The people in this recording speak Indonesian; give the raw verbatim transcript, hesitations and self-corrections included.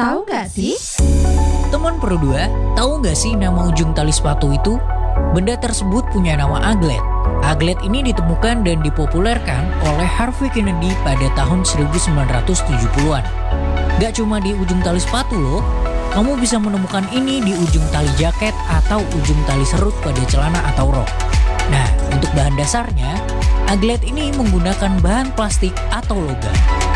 Tahu nggak sih? Teman Pro dua, tahu nggak sih nama ujung tali sepatu itu? Benda tersebut punya nama aglet. Aglet ini ditemukan dan dipopulerkan oleh Harvey Kennedy pada tahun seribu sembilan ratus tujuh puluhan. Gak cuma di ujung tali sepatu loh, kamu bisa menemukan ini di ujung tali jaket atau ujung tali serut pada celana atau rok. Nah, untuk bahan dasarnya, aglet ini menggunakan bahan plastik atau logam.